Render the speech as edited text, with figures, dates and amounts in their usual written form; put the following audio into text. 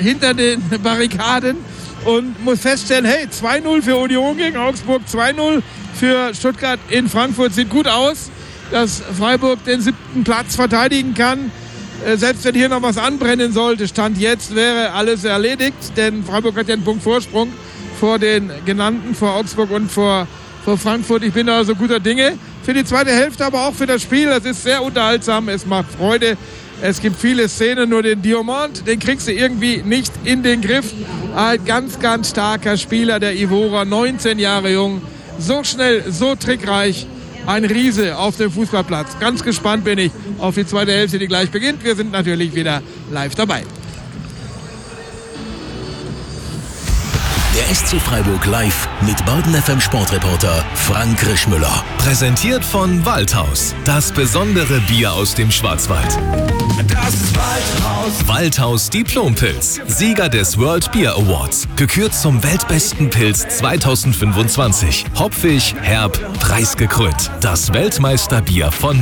hinter den Barrikaden und muss feststellen, hey, 2-0 für Union gegen Augsburg, 2-0 für Stuttgart in Frankfurt. Sieht gut aus, dass Freiburg den 7. Platz verteidigen kann. Selbst wenn hier noch was anbrennen sollte, Stand jetzt, wäre alles erledigt, denn Freiburg hat ja einen Punkt Vorsprung vor den genannten, vor Augsburg und vor Frankfurt. Ich bin also guter Dinge für die zweite Hälfte, aber auch für das Spiel. Das ist sehr unterhaltsam, es macht Freude. Es gibt viele Szenen, nur den Diomand, den kriegst du irgendwie nicht in den Griff. Ein ganz, ganz starker Spieler, der Ivora, 19 Jahre jung, so schnell, so trickreich. Ein Riese auf dem Fußballplatz. Ganz gespannt bin ich auf die zweite Hälfte, die gleich beginnt. Wir sind natürlich wieder live dabei. Der SC Freiburg live mit Baden FM Sportreporter Frank Rischmüller. Präsentiert von Waldhaus. Das besondere Bier aus dem Schwarzwald. Das ist Waldhaus. Waldhaus Diplompilz. Sieger des World Beer Awards. Gekürt zum weltbesten Pilz 2025. Hopfig, herb, preisgekrönt. Das Weltmeisterbier von